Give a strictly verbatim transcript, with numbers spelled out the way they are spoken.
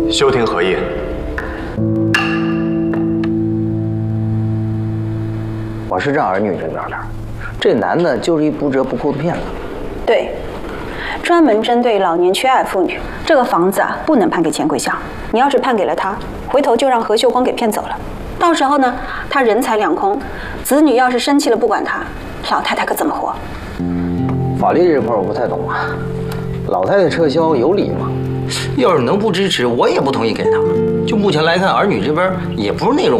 休庭合议。 我是让儿女这边的，这男的就是一不折不扣的骗子。 对，专门针对老年缺爱妇女，这个房子啊不能判给钱桂香。你要是判给了他，回头就让何秀光给骗走了。到时候呢，他人财两空，子女要是生气了不管他，老太太可怎么活？ 法律这块我不太懂啊，老太太撤销有理吗？ 要是能不支持，我也不同意给他。就目前来看，儿女这边也不是那种。